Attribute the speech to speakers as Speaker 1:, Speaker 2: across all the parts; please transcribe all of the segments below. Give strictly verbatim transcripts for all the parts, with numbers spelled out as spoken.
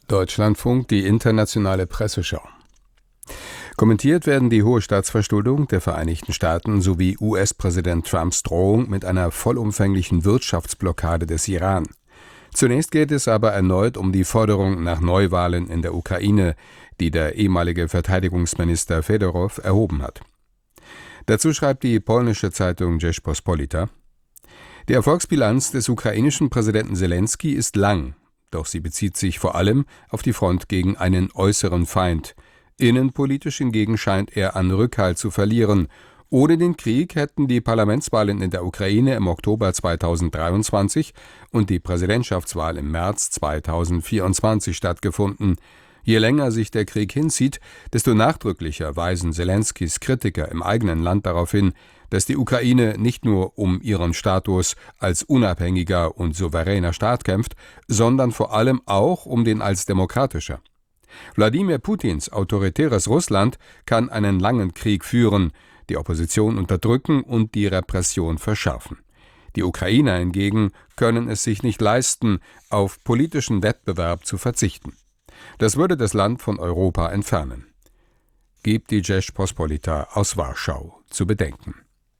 Speaker 1: Deutschlandfunk, die internationale Presseschau. Kommentiert werden die hohe Staatsverschuldung der Vereinigten Staaten sowie U S-Präsident Trumps Drohung mit einer vollumfänglichen Wirtschaftsblockade des Iran. Zunächst geht es aber erneut um die Forderung nach Neuwahlen in der Ukraine, die der ehemalige Verteidigungsminister Fedorow erhoben hat. Dazu schreibt die polnische Zeitung Rzeczpospolita: Die Erfolgsbilanz des ukrainischen Präsidenten Selenskyj ist lang, doch sie bezieht sich vor allem auf die Front gegen einen äußeren Feind. Innenpolitisch hingegen scheint er an Rückhalt zu verlieren. Ohne den Krieg hätten die Parlamentswahlen in der Ukraine im Oktober zweitausenddreiundzwanzig und die Präsidentschaftswahl im März zweitausendvierundzwanzig stattgefunden. Je länger sich der Krieg hinzieht, desto nachdrücklicher weisen Selenskys Kritiker im eigenen Land darauf hin, dass die Ukraine nicht nur um ihren Status als unabhängiger und souveräner Staat kämpft, sondern vor allem auch um den als demokratischer. Wladimir Putins autoritäres Russland kann einen langen Krieg führen, die Opposition unterdrücken und die Repression verschärfen. Die Ukrainer hingegen können es sich nicht leisten, auf politischen Wettbewerb zu verzichten. Das würde das Land von Europa entfernen. Gibt die Rzeczpospolita aus Warschau zu bedenken.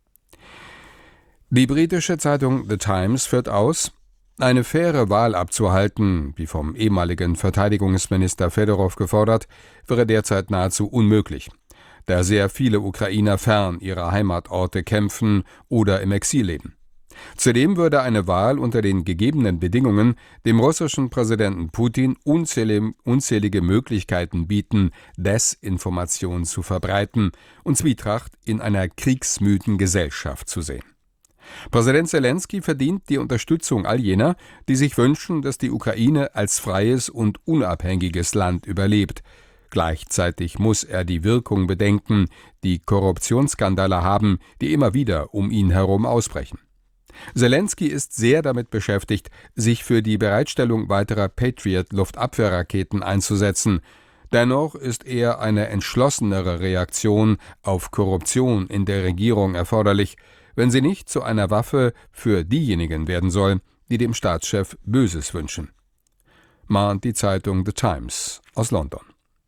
Speaker 1: Die britische Zeitung The Times führt aus: Eine faire Wahl abzuhalten, wie vom ehemaligen Verteidigungsminister Fedorow gefordert, wäre derzeit nahezu unmöglich, da sehr viele Ukrainer fern ihrer Heimatorte kämpfen oder im Exil leben. Zudem würde eine Wahl unter den gegebenen Bedingungen dem russischen Präsidenten Putin unzählige, unzählige Möglichkeiten bieten, Desinformation zu verbreiten und Zwietracht in einer kriegsmüden Gesellschaft zu sehen. Präsident Selenskyj verdient die Unterstützung all jener, die sich wünschen, dass die Ukraine als freies und unabhängiges Land überlebt. Gleichzeitig muss er die Wirkung bedenken, die Korruptionsskandale haben, die immer wieder um ihn herum ausbrechen. Selenskyj ist sehr damit beschäftigt, sich für die Bereitstellung weiterer Patriot-Luftabwehrraketen einzusetzen. Dennoch ist eher eine entschlossenere Reaktion auf Korruption in der Regierung erforderlich, wenn sie nicht zu einer Waffe für diejenigen werden soll, die dem Staatschef Böses wünschen. Mahnt die Zeitung The Times aus London.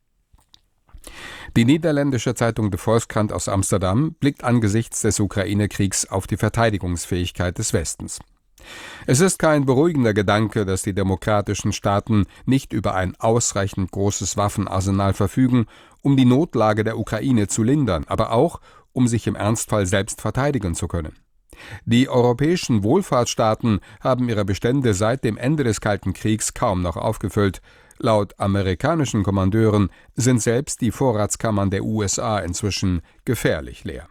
Speaker 1: Die niederländische Zeitung De Volkskrant aus Amsterdam blickt angesichts des Ukraine-Kriegs auf die Verteidigungsfähigkeit des Westens. Es ist kein beruhigender Gedanke, dass die demokratischen Staaten nicht über ein ausreichend großes Waffenarsenal verfügen, um die Notlage der Ukraine zu lindern, aber auch, um sich im Ernstfall selbst verteidigen zu können. Die europäischen Wohlfahrtsstaaten haben ihre Bestände seit dem Ende des Kalten Kriegs kaum noch aufgefüllt. Laut amerikanischen Kommandeuren sind selbst die Vorratskammern der U S A inzwischen gefährlich leer.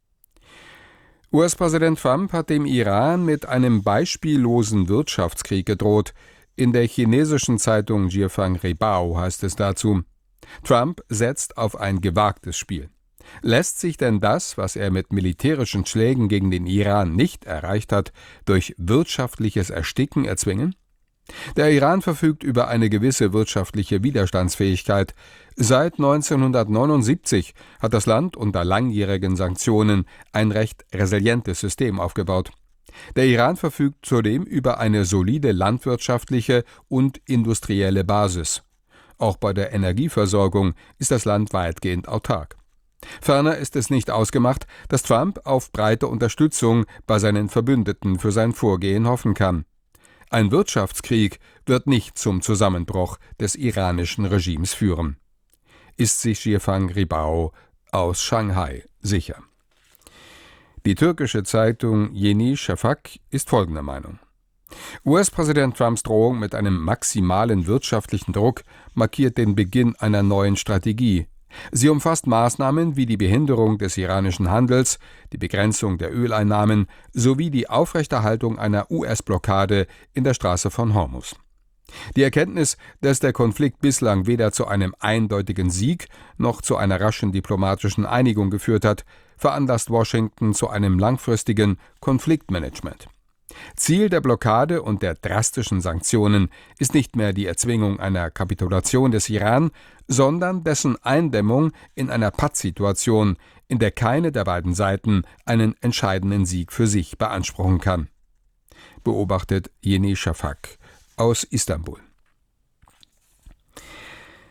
Speaker 1: U S-Präsident Trump hat dem Iran mit einem beispiellosen Wirtschaftskrieg gedroht. In der chinesischen Zeitung Jiefang Ribao heißt es dazu: Trump setzt auf ein gewagtes Spiel. Lässt sich denn das, was er mit militärischen Schlägen gegen den Iran nicht erreicht hat, durch wirtschaftliches Ersticken erzwingen? Der Iran verfügt über eine gewisse wirtschaftliche Widerstandsfähigkeit. Seit neunzehnhundertneunundsiebzig hat das Land unter langjährigen Sanktionen ein recht resilientes System aufgebaut. Der Iran verfügt zudem über eine solide landwirtschaftliche und industrielle Basis. Auch bei der Energieversorgung ist das Land weitgehend autark. Ferner ist es nicht ausgemacht, dass Trump auf breite Unterstützung bei seinen Verbündeten für sein Vorgehen hoffen kann. Ein Wirtschaftskrieg wird nicht zum Zusammenbruch des iranischen Regimes führen. Ist sich Jiefang Ribao aus Shanghai sicher. Die türkische Zeitung Yeni Şafak ist folgender Meinung: U S-Präsident Trumps Drohung mit einem maximalen wirtschaftlichen Druck markiert den Beginn einer neuen Strategie. Sie umfasst Maßnahmen wie die Behinderung des iranischen Handels, die Begrenzung der Öleinnahmen sowie die Aufrechterhaltung einer U S-Blockade in der Straße von Hormuz. Die Erkenntnis, dass der Konflikt bislang weder zu einem eindeutigen Sieg noch zu einer raschen diplomatischen Einigung geführt hat, veranlasst Washington zu einem langfristigen Konfliktmanagement. Ziel der Blockade und der drastischen Sanktionen ist nicht mehr die Erzwingung einer Kapitulation des Iran, sondern dessen Eindämmung in einer Pattsituation, in der keine der beiden Seiten einen entscheidenden Sieg für sich beanspruchen kann. Beobachtet Yeni Şafak aus Istanbul.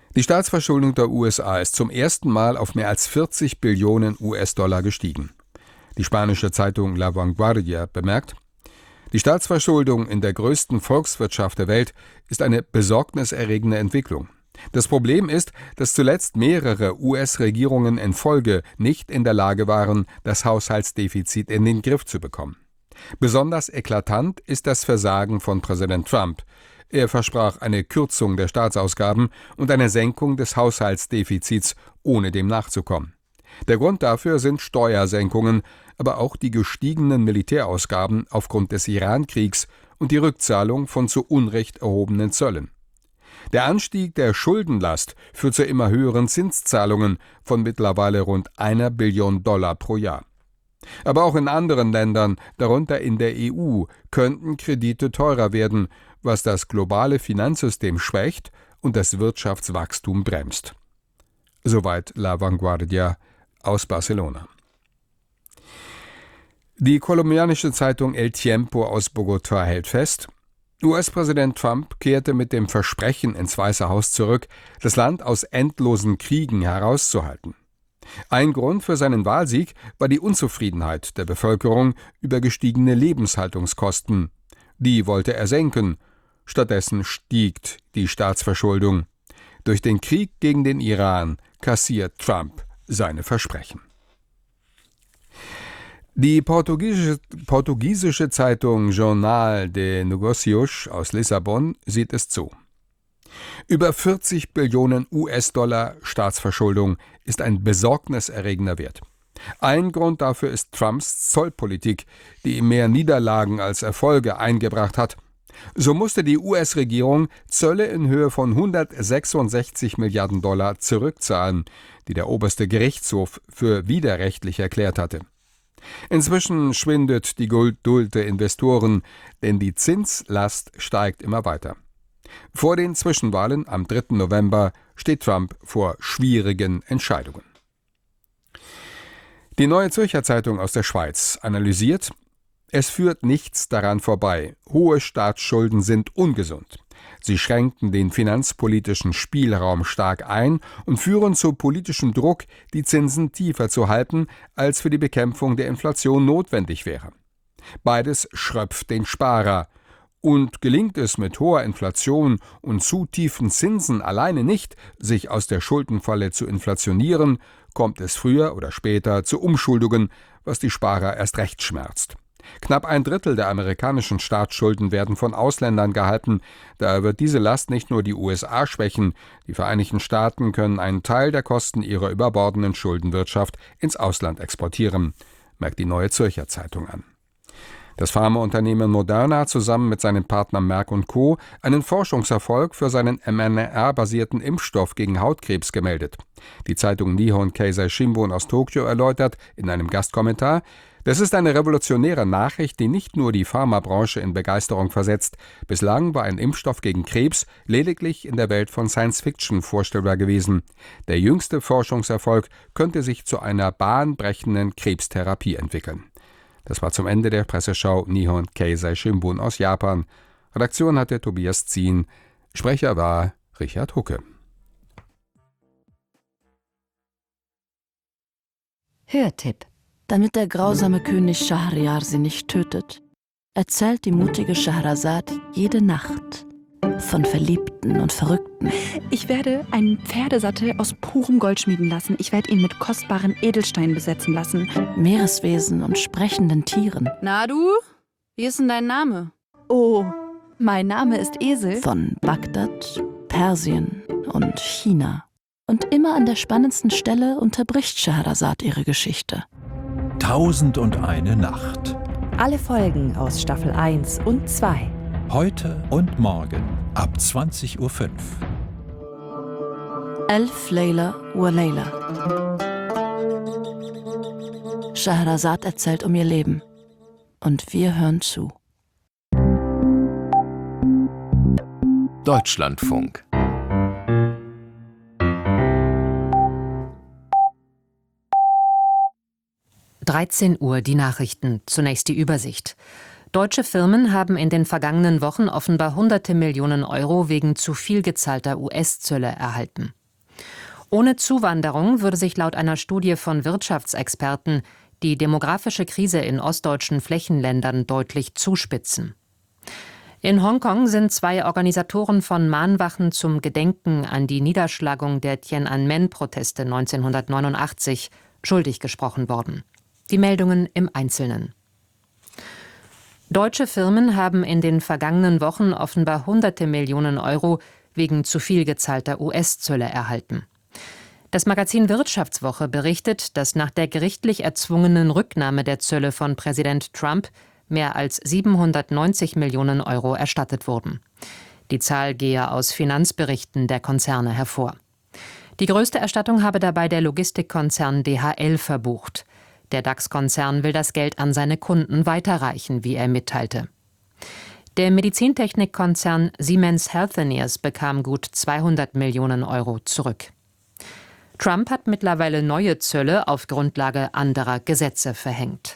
Speaker 1: Die Staatsverschuldung der U S A ist zum ersten Mal auf mehr als vierzig Billionen U S-Dollar gestiegen. Die spanische Zeitung La Vanguardia bemerkt: Die Staatsverschuldung in der größten Volkswirtschaft der Welt ist eine besorgniserregende Entwicklung. Das Problem ist, dass zuletzt mehrere U S-Regierungen in Folge nicht in der Lage waren, das Haushaltsdefizit in den Griff zu bekommen. Besonders eklatant ist das Versagen von Präsident Trump. Er versprach eine Kürzung der Staatsausgaben und eine Senkung des Haushaltsdefizits, ohne dem nachzukommen. Der Grund dafür sind Steuersenkungen, aber auch die gestiegenen Militärausgaben aufgrund des Iran-Kriegs und die Rückzahlung von zu Unrecht erhobenen Zöllen. Der Anstieg der Schuldenlast führt zu immer höheren Zinszahlungen von mittlerweile rund einer Billion Dollar pro Jahr. Aber auch in anderen Ländern, darunter in der E U, könnten Kredite teurer werden, was das globale Finanzsystem schwächt und das Wirtschaftswachstum bremst. Soweit La Vanguardia aus Barcelona. Die kolumbianische Zeitung El Tiempo aus Bogotá hält fest: U S-Präsident Trump kehrte mit dem Versprechen ins Weiße Haus zurück, das Land aus endlosen Kriegen herauszuhalten. Ein Grund für seinen Wahlsieg war die Unzufriedenheit der Bevölkerung über gestiegene Lebenshaltungskosten. Die wollte er senken. Stattdessen stieg die Staatsverschuldung. Durch den Krieg gegen den Iran kassiert Trump seine Versprechen. Die portugiesische, portugiesische Zeitung Jornal de Negocios aus Lissabon sieht es zu. Über vierzig Billionen U S-Dollar Staatsverschuldung ist ein besorgniserregender Wert. Ein Grund dafür ist Trumps Zollpolitik, die ihm mehr Niederlagen als Erfolge eingebracht hat. So musste die U S-Regierung Zölle in Höhe von hundertsechsundsechzig Milliarden Dollar zurückzahlen, die der oberste Gerichtshof für widerrechtlich erklärt hatte. Inzwischen schwindet die Geduld der Investoren, denn die Zinslast steigt immer weiter. Vor den Zwischenwahlen am dritten November steht Trump vor schwierigen Entscheidungen. Die Neue Zürcher Zeitung aus der Schweiz analysiert: Es führt nichts daran vorbei. Hohe Staatsschulden sind ungesund. Sie schränken den finanzpolitischen Spielraum stark ein und führen zu politischem Druck, die Zinsen tiefer zu halten, als für die Bekämpfung der Inflation notwendig wäre. Beides schröpft den Sparer. Und gelingt es mit hoher Inflation und zu tiefen Zinsen alleine nicht, sich aus der Schuldenfalle zu inflationieren, kommt es früher oder später zu Umschuldungen, was die Sparer erst recht schmerzt. Knapp ein Drittel der amerikanischen Staatsschulden werden von Ausländern gehalten. Daher wird diese Last nicht nur die U S A schwächen. Die Vereinigten Staaten können einen Teil der Kosten ihrer überbordenden Schuldenwirtschaft ins Ausland exportieren, merkt die Neue Zürcher Zeitung an. Das Pharmaunternehmen Moderna hat zusammen mit seinem Partner Merck und Co. einen Forschungserfolg für seinen M R N A-basierten Impfstoff gegen Hautkrebs gemeldet. Die Zeitung Nihon Keizai Shimbun aus Tokio erläutert in einem Gastkommentar: Das ist eine revolutionäre Nachricht, die nicht nur die Pharmabranche in Begeisterung versetzt. Bislang war ein Impfstoff gegen Krebs lediglich in der Welt von Science-Fiction vorstellbar gewesen. Der jüngste Forschungserfolg könnte sich zu einer bahnbrechenden Krebstherapie entwickeln. Das war zum Ende der Presseschau Nihon Keizai Shimbun aus Japan. Redaktion hatte Tobias Zien. Sprecher war Richard Hucke.
Speaker 2: Hörtipp: Damit der grausame König Schahryar sie nicht tötet, erzählt die mutige Schahrazad jede Nacht von Verliebten und Verrückten.
Speaker 3: Ich werde einen Pferdesattel aus purem Gold schmieden lassen. Ich werde ihn mit kostbaren Edelsteinen besetzen lassen.
Speaker 2: Meereswesen und sprechenden Tieren.
Speaker 4: Na du, wie ist denn dein Name?
Speaker 3: Oh, mein Name ist Esel.
Speaker 2: Von Bagdad, Persien und China. Und immer an der spannendsten Stelle unterbricht Schahrazad ihre Geschichte.
Speaker 5: Tausend und eine Nacht.
Speaker 6: Alle Folgen aus Staffel eins und zwei.
Speaker 5: Heute und morgen ab zwanzig Uhr fünf.
Speaker 2: Elf Layla wa Layla. Schahrazad erzählt um ihr Leben. Und wir hören zu.
Speaker 7: Deutschlandfunk.
Speaker 8: dreizehn Uhr die Nachrichten. Zunächst die Übersicht. Deutsche Firmen haben in den vergangenen Wochen offenbar hunderte Millionen Euro wegen zu viel gezahlter U S-Zölle erhalten. Ohne Zuwanderung würde sich laut einer Studie von Wirtschaftsexperten die demografische Krise in ostdeutschen Flächenländern deutlich zuspitzen. In Hongkong sind zwei Organisatoren von Mahnwachen zum Gedenken an die Niederschlagung der Tian'anmen-Proteste neunzehnhundertneunundachtzig schuldig gesprochen worden. Die Meldungen im Einzelnen. Deutsche Firmen haben in den vergangenen Wochen offenbar hunderte Millionen Euro wegen zu viel gezahlter U S-Zölle erhalten. Das Magazin Wirtschaftswoche berichtet, dass nach der gerichtlich erzwungenen Rücknahme der Zölle von Präsident Trump mehr als siebenhundertneunzig Millionen Euro erstattet wurden. Die Zahl gehe aus Finanzberichten der Konzerne hervor. Die größte Erstattung habe dabei der Logistikkonzern D H L verbucht. Der DAX-Konzern will das Geld an seine Kunden weiterreichen, wie er mitteilte. Der Medizintechnikkonzern Siemens Healthineers bekam gut zweihundert Millionen Euro zurück. Trump hat mittlerweile neue Zölle auf Grundlage anderer Gesetze verhängt.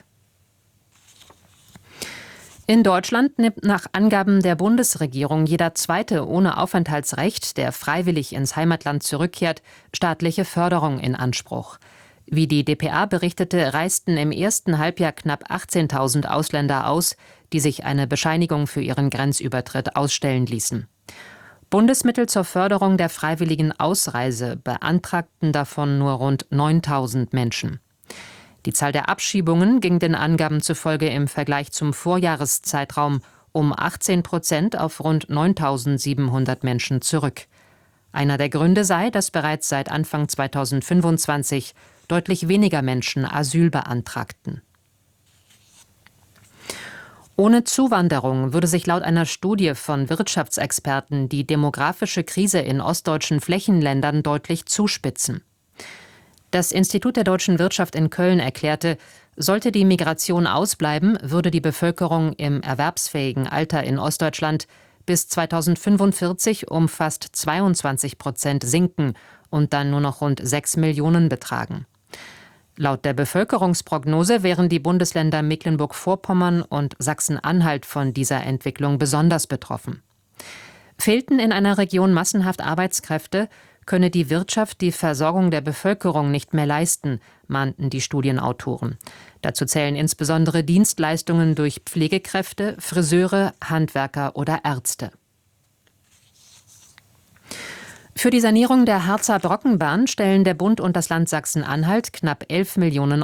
Speaker 8: In Deutschland nimmt nach Angaben der Bundesregierung jeder Zweite ohne Aufenthaltsrecht, der freiwillig ins Heimatland zurückkehrt, staatliche Förderung in Anspruch. Wie die d p a berichtete, reisten im ersten Halbjahr knapp achtzehntausend Ausländer aus, die sich eine Bescheinigung für ihren Grenzübertritt ausstellen ließen. Bundesmittel zur Förderung der freiwilligen Ausreise beantragten davon nur rund neuntausend Menschen. Die Zahl der Abschiebungen ging den Angaben zufolge im Vergleich zum Vorjahreszeitraum um achtzehn Prozent auf rund neuntausendsiebenhundert Menschen zurück. Einer der Gründe sei, dass bereits seit Anfang zweitausendfünfundzwanzig deutlich weniger Menschen Asyl beantragten. Ohne Zuwanderung würde sich laut einer Studie von Wirtschaftsexperten die demografische Krise in ostdeutschen Flächenländern deutlich zuspitzen. Das Institut der deutschen Wirtschaft in Köln erklärte, sollte die Migration ausbleiben, würde die Bevölkerung im erwerbsfähigen Alter in Ostdeutschland bis zweitausendfünfundvierzig um fast zweiundzwanzig Prozent sinken und dann nur noch rund sechs Millionen betragen. Laut der Bevölkerungsprognose wären die Bundesländer Mecklenburg-Vorpommern und Sachsen-Anhalt von dieser Entwicklung besonders betroffen. Fehlten in einer Region massenhaft Arbeitskräfte, könne die Wirtschaft die Versorgung der Bevölkerung nicht mehr leisten, mahnten die Studienautoren. Dazu zählen insbesondere Dienstleistungen durch Pflegekräfte, Friseure, Handwerker oder Ärzte. Für die Sanierung der Harzer Brockenbahn stellen der Bund und das Land Sachsen-Anhalt knapp elf Millionen